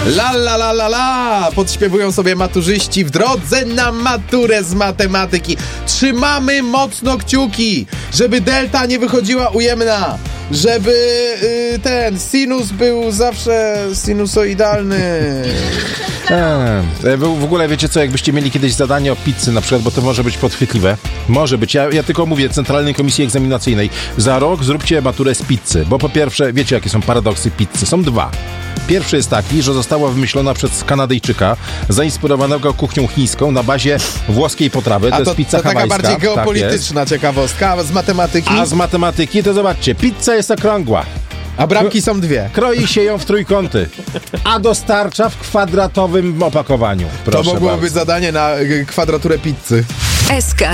La la la la la! Podśpiewują sobie maturzyści w drodze na maturę z matematyki. Trzymamy mocno kciuki, żeby delta nie wychodziła ujemna, żeby ten sinus był zawsze sinusoidalny. W ogóle wiecie co, jakbyście mieli kiedyś zadanie o pizzy na przykład, bo to może być podchwytliwe. Może być. Ja tylko mówię Centralnej Komisji Egzaminacyjnej. Za rok zróbcie maturę z pizzy, bo po pierwsze, wiecie jakie są paradoksy pizzy? Są dwa. Pierwszy jest taki, że została wymyślona przez Kanadyjczyka, zainspirowanego kuchnią chińską na bazie włoskiej potrawy. To jest pizza hawajska. To taka bardziej geopolityczna ciekawostka. A z matematyki? A z matematyki to zobaczcie, pizza jest okrągła. A bramki są dwie. Kroi się ją w trójkąty, a dostarcza w kwadratowym opakowaniu. Proszę to mogłoby bardzo. być zadanie na kwadraturę pizzy. SK